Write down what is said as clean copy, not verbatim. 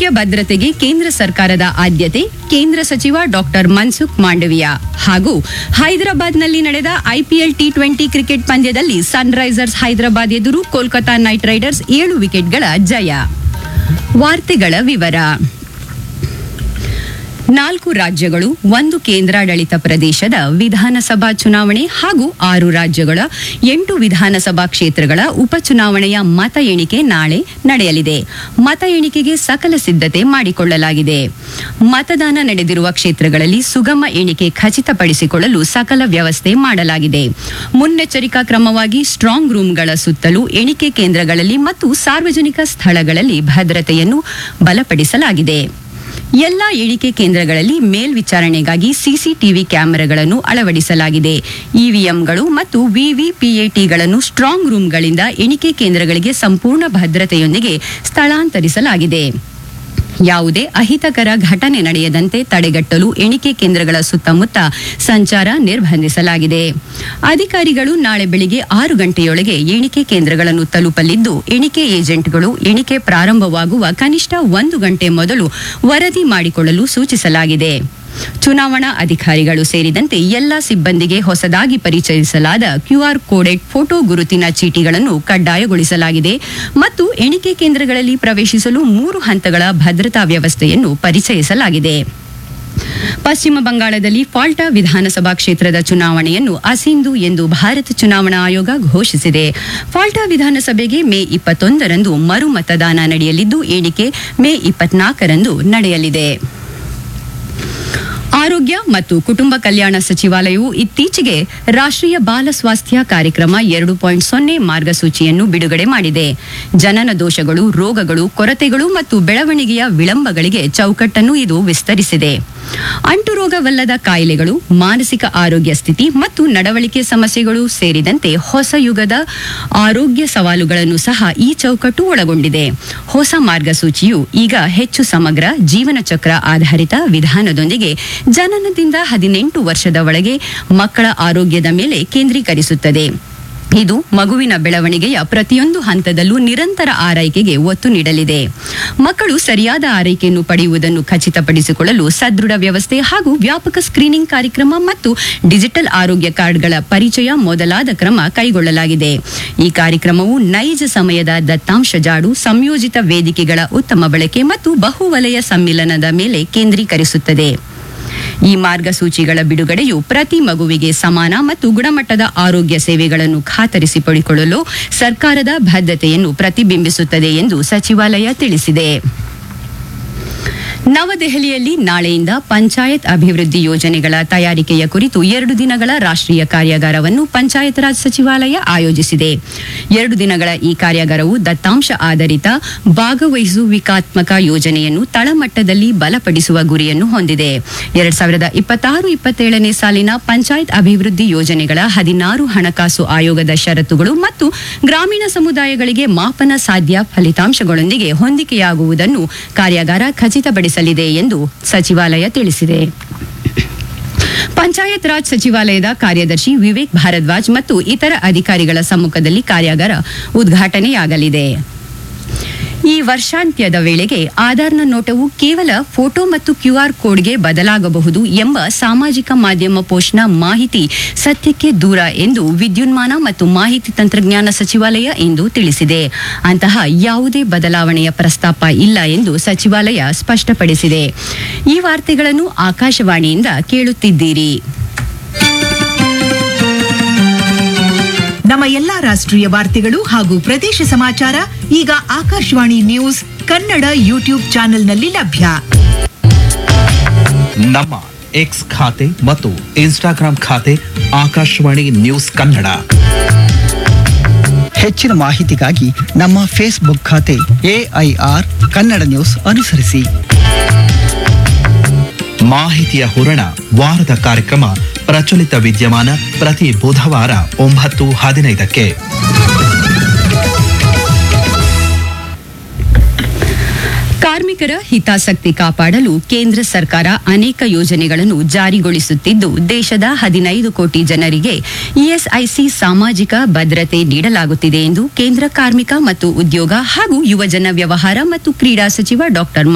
ಆರೋಗ್ಯ ಭದ್ರತೆಗೆ ಕೇಂದ್ರ ಸರ್ಕಾರದ ಆದ್ಯತೆ ಕೇಂದ್ರ ಸಚಿವ ಡಾಕ್ಟರ್ ಮನ್ಸುಖ್ ಮಾಂಡವಿಯಾ ಹಾಗೂ ಹೈದರಾಬಾದ್ನಲ್ಲಿ ನಡೆದ ಐಪಿಎಲ್ ಟಿ20 ಕ್ರಿಕೆಟ್ ಪಂದ್ಯದಲ್ಲಿ ಸನ್ರೈಸರ್ಸ್ ಹೈದರಾಬಾದ್ ಎದುರು ಕೋಲ್ಕತಾ ನೈಟ್ ರೈಡರ್ಸ್ 7 ವಿಕೆಟ್ಗಳ ಜಯ. ವಾರ್ತೆಗಳ ವಿವರ. 4 ರಾಜ್ಯಗಳು 1 ಕೇಂದ್ರಾಡಳಿತ ಪ್ರದೇಶದ ವಿಧಾನಸಭಾ ಚುನಾವಣೆ ಹಾಗೂ 6 ರಾಜ್ಯಗಳ 8 ವಿಧಾನಸಭಾ ಕ್ಷೇತ್ರಗಳ ಉಪಚುನಾವಣೆಯ ಮತ ಎಣಿಕೆ ನಾಳೆ ನಡೆಯಲಿದೆ. ಮತ ಎಣಿಕೆಗೆ ಸಕಲ ಸಿದ್ಧತೆ ಮಾಡಿಕೊಳ್ಳಲಾಗಿದೆ. ಮತದಾನ ನಡೆದಿರುವ ಕ್ಷೇತ್ರಗಳಲ್ಲಿ ಸುಗಮ ಎಣಿಕೆ ಖಚಿತಪಡಿಸಿಕೊಳ್ಳಲು ಸಕಲ ವ್ಯವಸ್ಥೆ ಮಾಡಲಾಗಿದೆ. ಮುನ್ನೆಚ್ಚರಿಕಾ ಕ್ರಮವಾಗಿ ಸ್ಟ್ರಾಂಗ್ ರೂಂಗಳ ಸುತ್ತಲೂ ಎಣಿಕೆ ಕೇಂದ್ರಗಳಲ್ಲಿ ಮತ್ತು ಸಾರ್ವಜನಿಕ ಸ್ಥಳಗಳಲ್ಲಿ ಭದ್ರತೆಯನ್ನು ಬಲಪಡಿಸಲಾಗಿದೆ. ಎಲ್ಲಾ ಎಣಿಕೆ ಕೇಂದ್ರಗಳಲ್ಲಿ ಮೇಲ್ವಿಚಾರಣೆಗಾಗಿ ಸಿಸಿಟಿವಿ ಕ್ಯಾಮೆರಾಗಳನ್ನು ಅಳವಡಿಸಲಾಗಿದೆ. ಇವಿಎಂಗಳು ಮತ್ತು ವಿವಿಪಿಎಟಿಗಳನ್ನು ಸ್ಟ್ರಾಂಗ್ ರೂಂಗಳಿಂದ ಎಣಿಕೆ ಕೇಂದ್ರಗಳಿಗೆ ಸಂಪೂರ್ಣ ಭದ್ರತೆಯೊಂದಿಗೆ ಸ್ಥಳಾಂತರಿಸಲಾಗಿದೆ. ಯಾವುದೇ ಅಹಿತಕರ ಘಟನೆ ನಡೆಯದಂತೆ ತಡೆಗಟ್ಟಲು ಎಣಿಕೆ ಕೇಂದ್ರಗಳ ಸುತ್ತಮುತ್ತ ಸಂಚಾರ ನಿರ್ಬಂಧಿಸಲಾಗಿದೆ. ಅಧಿಕಾರಿಗಳು ನಾಳೆ ಬೆಳಿಗ್ಗೆ 6 ಗಂಟೆಯೊಳಗೆ ಎಣಿಕೆ ಕೇಂದ್ರಗಳನ್ನು ತಲುಪಲಿದ್ದು, ಎಣಿಕೆ ಏಜೆಂಟ್ಗಳು ಎಣಿಕೆ ಪ್ರಾರಂಭವಾಗುವ ಕನಿಷ್ಠ 1 ಗಂಟೆ ಮೊದಲು ವರದಿ ಮಾಡಿಕೊಳ್ಳಲು ಸೂಚಿಸಲಾಗಿದೆ. ಚುನಾವಣಾ ಅಧಿಕಾರಿಗಳು ಸೇರಿದಂತೆ ಎಲ್ಲಾ ಸಿಬ್ಬಂದಿಗೆ ಹೊಸದಾಗಿ ಪರಿಚಯಿಸಲಾದ ಕ್ಯೂಆರ್ ಕೋಡೆಡ್ ಫೋಟೋ ಗುರುತಿನ ಚೀಟಿಗಳನ್ನು ಕಡ್ಡಾಯಗೊಳಿಸಲಾಗಿದೆ ಮತ್ತು ಎಣಿಕೆ ಕೇಂದ್ರಗಳಲ್ಲಿ ಪ್ರವೇಶಿಸಲು 3 ಹಂತಗಳ ಭದ್ರತಾ ವ್ಯವಸ್ಥೆಯನ್ನು ಪರಿಚಯಿಸಲಾಗಿದೆ. ಪಶ್ಚಿಮ ಬಂಗಾಳದಲ್ಲಿ ಫಾಲ್ಟಾ ವಿಧಾನಸಭಾ ಕ್ಷೇತ್ರದ ಚುನಾವಣೆಯನ್ನು ಅಸಿಂಧು ಎಂದು ಭಾರತ ಚುನಾವಣಾ ಆಯೋಗ ಘೋಷಿಸಿದೆ. ಫಾಲ್ಟಾ ವಿಧಾನಸಭೆಗೆ ಮೇ 21ರಂದು ಮರು ಮತದಾನ ನಡೆಯಲಿದ್ದು, ಎಣಿಕೆ ಮೇ 24ರಂದು ನಡೆಯಲಿದೆ. ಆರೋಗ್ಯ ಮತ್ತು ಕುಟುಂಬ ಕಲ್ಯಾಣ ಸಚಿವಾಲಯವು ಇತ್ತೀಚೆಗೆ ರಾಷ್ಟ್ರೀಯ ಬಾಲ ಸ್ವಾಸ್ಥ್ಯ ಕಾರ್ಯಕ್ರಮ 2.0 ಮಾರ್ಗಸೂಚಿಯನ್ನು ಬಿಡುಗಡೆ ಮಾಡಿದೆ. ಜನನ ದೋಷಗಳು, ರೋಗಗಳು, ಕೊರತೆಗಳು ಮತ್ತು ಬೆಳವಣಿಗೆಯ ವಿಳಂಬಗಳಿಗೆ ಚೌಕಟ್ಟನ್ನು ಇದು ವಿಸ್ತರಿಸಿದೆ. ಅಂಟುರೋಗವಲ್ಲದ ಕಾಯಿಲೆಗಳು, ಮಾನಸಿಕ ಆರೋಗ್ಯ ಸ್ಥಿತಿ ಮತ್ತು ನಡವಳಿಕೆ ಸಮಸ್ಯೆಗಳು ಸೇರಿದಂತೆ ಹೊಸ ಯುಗದ ಆರೋಗ್ಯ ಸವಾಲುಗಳನ್ನು ಸಹ ಈ ಚೌಕಟ್ಟು ಒಳಗೊಂಡಿದೆ. ಹೊಸ ಮಾರ್ಗಸೂಚಿಯು ಈಗ ಹೆಚ್ಚು ಸಮಗ್ರ ಜೀವನ ಚಕ್ರ ಆಧಾರಿತ ವಿಧಾನದೊಂದಿಗೆ ಜನನದಿಂದ 18 ವರ್ಷದ ಒಳಗೆ ಮಕ್ಕಳ ಆರೋಗ್ಯದ ಮೇಲೆ ಕೇಂದ್ರೀಕರಿಸುತ್ತದೆ. ಇದು ಮಗುವಿನ ಬೆಳವಣಿಗೆಯ ಪ್ರತಿಯೊಂದು ಹಂತದಲ್ಲೂ ನಿರಂತರ ಆರೈಕೆಗೆ ಒತ್ತು ನೀಡಲಿದೆ. ಮಕ್ಕಳು ಸರಿಯಾದ ಆರೈಕೆಯನ್ನು ಪಡೆಯುವುದನ್ನು ಖಚಿತಪಡಿಸಿಕೊಳ್ಳಲು ಸದೃಢ ವ್ಯವಸ್ಥೆ ಹಾಗೂ ವ್ಯಾಪಕ ಸ್ಕ್ರೀನಿಂಗ್ ಕಾರ್ಯಕ್ರಮ ಮತ್ತು ಡಿಜಿಟಲ್ ಆರೋಗ್ಯ ಕಾರ್ಡ್ಗಳ ಪರಿಚಯ ಮೊದಲಾದ ಕ್ರಮ ಕೈಗೊಳ್ಳಲಾಗಿದೆ. ಈ ಕಾರ್ಯಕ್ರಮವು ನೈಜ ಸಮಯದ ದತ್ತಾಂಶ ಜಾಡು, ಸಂಯೋಜಿತ ವೇದಿಕೆಗಳ ಉತ್ತಮ ಬಳಕೆ ಮತ್ತು ಬಹುವಲಯ ಸಮ್ಮಿಲನದ ಮೇಲೆ ಕೇಂದ್ರೀಕರಿಸುತ್ತದೆ. ಈ ಮಾರ್ಗಸೂಚಿಗಳ ಬಿಡುಗಡೆಯು ಪ್ರತಿ ಮಗುವಿಗೆ ಸಮಾನ ಮತ್ತು ಗುಣಮಟ್ಟದ ಆರೋಗ್ಯ ಸೇವೆಗಳನ್ನು ಖಾತರಿಸಿಕೊಳ್ಳಲು ಸರ್ಕಾರದ ಬದ್ಧತೆಯನ್ನು ಪ್ರತಿಬಿಂಬಿಸುತ್ತದೆ ಎಂದು ಸಚಿವಾಲಯ ತಿಳಿಸಿದೆ. ನವದೆಹಲಿಯಲ್ಲಿ ನಾಳೆಯಿಂದ ಪಂಚಾಯತ್ ಅಭಿವೃದ್ಧಿ ಯೋಜನೆಗಳ ತಯಾರಿಕೆಯ ಕುರಿತು 2 ದಿನಗಳ ರಾಷ್ಟ್ರೀಯ ಕಾರ್ಯಾಗಾರವನ್ನು ಪಂಚಾಯತ್ ರಾಜ್ ಸಚಿವಾಲಯ ಆಯೋಜಿಸಿದೆ. 2 ದಿನಗಳ ಈ ಕಾರ್ಯಾಗಾರವು ದತ್ತಾಂಶ ಆಧಾರಿತ ಭಾಗವಹಿಸುವಿಕಾತ್ಮಕ ಯೋಜನೆಯನ್ನು ತಳಮಟ್ಟದಲ್ಲಿ ಬಲಪಡಿಸುವ ಗುರಿಯನ್ನು ಹೊಂದಿದೆ. 2026-27ನೇ ಸಾಲಿನ ಪಂಚಾಯತ್ ಅಭಿವೃದ್ಧಿ ಯೋಜನೆಗಳ 16 ಹಣಕಾಸು ಆಯೋಗದ ಷರತ್ತುಗಳು ಮತ್ತು ಗ್ರಾಮೀಣ ಸಮುದಾಯಗಳಿಗೆ ಮಾಪನ ಸಾಧ್ಯ ಫಲಿತಾಂಶಗಳೊಂದಿಗೆ ಹೊಂದಿಕೆಯಾಗುವುದನ್ನು ಕಾರ್ಯಾಗಾರ ಖಚಿತಪಡಿಸಲಿದೆ ಎಂದು ಸಚಿವಾಲಯ ತಿಳಿಸಿದೆ. ಪಂಚಾಯತ್ ರಾಜ್ ಸಚಿವಾಲಯದ ಕಾರ್ಯದರ್ಶಿ ವಿವೇಕ್ ಭಾರದ್ವಾಜ್ ಮತ್ತು ಇತರ ಅಧಿಕಾರಿಗಳ ಸಮ್ಮುಖದಲ್ಲಿ ಕಾರ್ಯಾಗಾರ ಉದ್ಘಾಟನೆಯಾಗಲಿದೆ. ಈ ವರ್ಷಾಂತ್ಯದ ವೇಳೆಗೆ ಆಧಾರ್ನ ನೋಟವು ಕೇವಲ ಫೋಟೋ ಮತ್ತು ಕ್ಯೂಆರ್ ಕೋಡ್ಗೆ ಬದಲಾಗಬಹುದು ಎಂಬ ಸಾಮಾಜಿಕ ಮಾಧ್ಯಮ ಪೋಸ್ಟ್ನ ಮಾಹಿತಿ ಸತ್ಯಕ್ಕೆ ದೂರ ಎಂದು ವಿದ್ಯುನ್ಮಾನ ಮತ್ತು ಮಾಹಿತಿ ತಂತ್ರಜ್ಞಾನ ಸಚಿವಾಲಯ ಇಂದು ತಿಳಿಸಿದೆ. ಅಂತಹ ಯಾವುದೇ ಬದಲಾವಣೆಯ ಪ್ರಸ್ತಾಪ ಇಲ್ಲ ಎಂದು ಸಚಿವಾಲಯ ಸ್ಪಷ್ಟಪಡಿಸಿದೆ. ಈ ವಾರ್ತೆಗಳನ್ನು ಆಕಾಶವಾಣಿಯಿಂದ ಕೇಳುತ್ತಿದ್ದೀರಿ. ನಮ್ಮ ಎಲ್ಲಾ ರಾಷ್ಟ್ರೀಯ ವಾರ್ತೆಗಳು ಹಾಗೂ ಪ್ರದೇಶ ಸಮಾಚಾರ ಈಗ ಆಕಾಶವಾಣಿ ನ್ಯೂಸ್ ಕನ್ನಡ ಯೂಟ್ಯೂಬ್ ಚಾನೆಲ್ನಲ್ಲಿ ಲಭ್ಯ. ನಮ್ಮ ಎಕ್ಸ್ ಖಾತೆ ಮತ್ತು ಇನ್ಸ್ಟಾಗ್ರಾಂ ಖಾತೆ ಆಕಾಶವಾಣಿ ನ್ಯೂಸ್ ಕನ್ನಡ. ಹೆಚ್ಚಿನ ಮಾಹಿತಿಗಾಗಿ ನಮ್ಮ ಫೇಸ್ಬುಕ್ ಖಾತೆ AIR ಕನ್ನಡ ನ್ಯೂಸ್ ಅನುಸರಿಸಿ. ಮಾಹಿತಿಯ ಹೂರಣ ವಾರದ ಕಾರ್ಯಕ್ರಮ ಪ್ರಚಲಿತ ವಿದ್ಯಮಾನ ಪ್ರತಿ ಬುಧವಾರ 9:15ಕ್ಕೆ. ಕಾರ್ಮಿಕರ ಹಿತಾಸಕ್ತಿ ಕಾಪಾಡಲು ಕೇಂದ್ರ ಸರ್ಕಾರ ಅನೇಕ ಯೋಜನೆಗಳನ್ನು ಜಾರಿಗೊಳಿಸುತ್ತಿದ್ದು, ದೇಶದ 15 ಕೋಟಿ ಜನರಿಗೆ ಇಎಸ್ಐಸಿ ಸಾಮಾಜಿಕ ಭದ್ರತೆ ನೀಡಲಾಗುತ್ತಿದೆ ಎಂದು ಕೇಂದ್ರ ಕಾರ್ಮಿಕ ಮತ್ತು ಉದ್ಯೋಗ ಹಾಗೂ ಯುವಜನ ವ್ಯವಹಾರ ಮತ್ತು ಕ್ರೀಡಾ ಸಚಿವ ಡಾ.